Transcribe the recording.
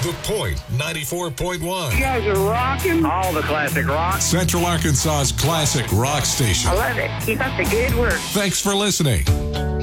The Point 94.1. You guys are rocking. All the classic rock. Central Arkansas's classic rock station. I love it. Keep up the good work. Thanks for listening.